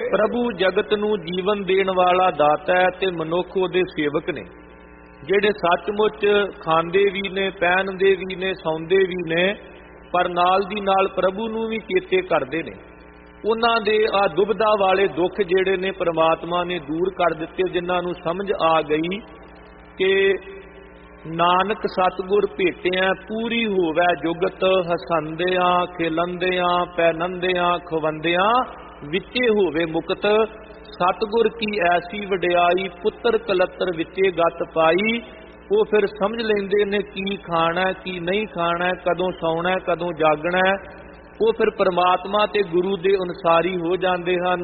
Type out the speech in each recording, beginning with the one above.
ਪ੍ਰਭੂ ਜਗਤ ਨੂੰ ਜੀਵਨ ਦੇਣ ਵਾਲਾ ਦਾਤਾ ਹੈ ਤੇ ਮਨੁੱਖ ਉਹਦੇ ਸੇਵਕ ਨੇ, ਜਿਹੜੇ ਸੱਚਮੁੱਚ ਖਾਂਦੇ ਵੀ ਨੇ, ਪਹਿਨਦੇ ਵੀ ਨੇ, ਸੌਂਦੇ ਵੀ ਨੇ, ਪਰ ਨਾਲ ਦੀ ਨਾਲ ਪ੍ਰਭੂ ਨੂੰ ਵੀ ਚੇਤੇ ਕਰਦੇ ਨੇ। ਉਹਨਾਂ ਦੇ ਆ ਦੁਬਿਧਾ ਵਾਲੇ ਦੁੱਖ ਜਿਹੜੇ ਨੇ ਪ੍ਰਮਾਤਮਾ ਨੇ ਦੂਰ ਕਰ ਦਿੱਤੇ, ਜਿਨ੍ਹਾਂ ਨੂੰ ਸਮਝ ਆ ਗਈ ਕਿ ਨਾਨਕ ਸਤਿਗੁਰ ਭੇਟਿਆ ਪੂਰੀ ਹੋਵੈ ਜੁਗਤ, ਹਸੰਦਿਆਂ ਖੇਲੰਦਿਆਂ ਪਹਿਨੰਦਿਆਂ ਖਵੰਦਿਆਂ ਵਿੱਚੇ ਹੋਵੇ ਮੁਕਤ। ਸਤਿਗੁਰ ਕੀ ਐਸੀ ਵਡਿਆਈ ਪੁੱਤਰ ਕਲੱਤਰ ਵਿੱਚੇ ਗੱਤ ਪਾਈ। ਉਹ ਫਿਰ ਸਮਝ ਲੈਂਦੇ ਨੇ ਕੀ ਖਾਣਾ ਕੀ ਨਹੀਂ ਖਾਣਾ, ਕਦੋਂ ਸੌਣਾ ਕਦੋਂ ਜਾਗਣਾ। ਉਹ ਫਿਰ ਪ੍ਰਮਾਤਮਾ ਤੇ ਗੁਰੂ ਦੇ ਅਨੁਸਾਰੀ ਹੋ ਜਾਂਦੇ ਹਨ।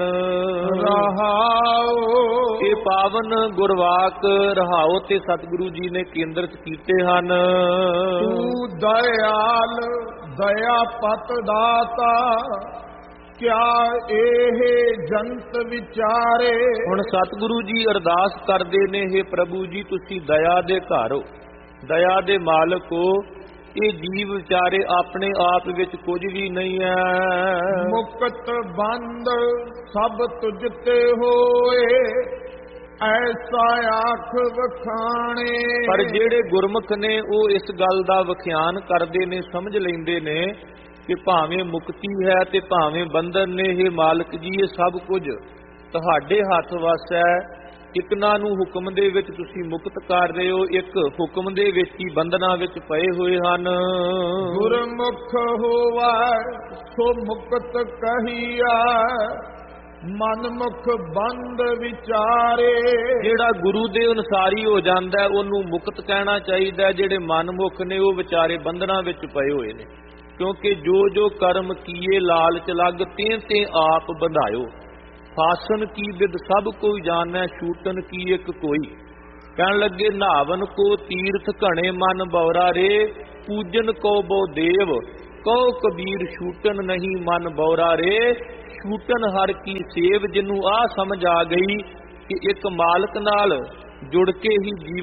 ਰਹਾਉ ਇਹ ਪਾਵਨ ਗੁਰਵਾਕ ਰਹਾਉ ਤੇ ਸਤਿਗੁਰੂ ਜੀ ਨੇ ਕੇਂਦਰਿਤ ਕੀਤੇ ਹਨ। ਤੂੰ ਦਇਆਲ ਦਇਆ ਪਤ ਦਾਤਾ, ਕਿਆ ਇਹ ਜੰਤ ਵਿਚਾਰੇ। ਹੁਣ ਸਤਿਗੁਰੂ ਜੀ ਅਰਦਾਸ ਕਰਦੇ ਨੇ, ਹੇ ਪ੍ਰਭੂ ਜੀ ਤੁਸੀਂ ਦਇਆ ਦੇ ਘਰ ਹੋ, ਦਇਆ ਦੇ ਮਾਲਕ ਹੋ। ਇਹ ਜੀਵ ਵਿਚਾਰੇ ਆਪਣੇ ਆਪ ਵਿੱਚ ਕੁਝ ਵੀ ਨਹੀਂ ਹੈ। ਮੁਕਤ ਬੰਦ ਸਭ ਤੁਝ ਤੇ ਹੋਏ, ਐਸਾ ਆਖ ਵਖਾਣੇ। ਪਰ ਜਿਹੜੇ ਗੁਰਮੁਖ ਨੇ ਉਹ ਇਸ ਗੱਲ ਦਾ ਵਿਖਿਆਨ ਕਰਦੇ ਨੇ, ਸਮਝ ਲੈਂਦੇ ਨੇ ਕਿ ਭਾਵੇਂ ਮੁਕਤੀ ਹੈ ਤੇ ਭਾਵੇਂ ਬੰਧਨ ਨੇ, ਇਹ ਮਾਲਕ ਜੀ ਇਹ ਸਭ ਕੁਝ ਤੁਹਾਡੇ ਹੱਥ ਵੱਸ ਹੈ। ਇਕਨਾਂ ਨੂੰ ਹੁਕਮ ਦੇ ਵਿੱਚ ਤੁਸੀਂ ਮੁਕਤ ਕਰ ਰਹੇ ਹੋ, ਇੱਕ ਹੁਕਮ ਦੇ ਵਿੱਚ ਹੀ ਬੰਧਨਾਂ ਵਿੱਚ ਪਏ ਹੋਏ ਹਨ। ਗੁਰਮੁਖ ਹੋਵੈ ਸੋ ਮੁਕਤ ਕਹੀਆ, ਮਨਮੁਖ ਬੰਦ ਵਿਚਾਰੇ। ਜਿਹੜਾ ਗੁਰੂ ਦੇ ਅਨੁਸਾਰੀ ਹੋ ਜਾਂਦਾ ਹੈ ਉਹਨੂੰ ਮੁਕਤ ਕਹਿਣਾ ਚਾਹੀਦਾ। ਜਿਹੜੇ ਮਨਮੁਖ ਨੇ ਉਹ ਵਿਚਾਰੇ ਬੰਧਨਾਂ ਵਿੱਚ ਪਏ ਹੋਏ ਨੇ, ਕਿਉਂਕਿ ਜੋ ਜੋ ਕਰਮ ਕੀਏ ਲਾਲਚ ਲੱਗ, ਤੇ ਆਪ ਬੰਧਾਇਓ। ਫਾਸਨ ਕੀ ਬਿਦ ਸਭ ਕੋਈ ਜਾਣੈ, ਛੂਟਨ ਕੀ ਇੱਕ ਕੋਈ। ਕਹਿਣ ਲੱਗੇ ਨਹਾਵਨ ਕੋ ਤੀਰਥ ਘਣੇ ਮਨ ਬਉਰਾ ਰੇ, ਪੂਜਨ ਕੋ ਬਹੁ ਦੇਵ ਕਹੋ ਕਬੀਰ ਛੂਟਨ ਨਹੀਂ ਮਨ ਬਉਰਾ ਰੇ। ਛੂਟਨ ਹਰ ਕੀ ਸੇਵ, ਜਿਹਨੂੰ ਆ ਸਮਝ ਆ ਗਈ ਕਿ ਇੱਕ ਮਾਲਕ ਨਾਲ ਜੁੜ ਕੇ ਹੀ ਜੀਵਨ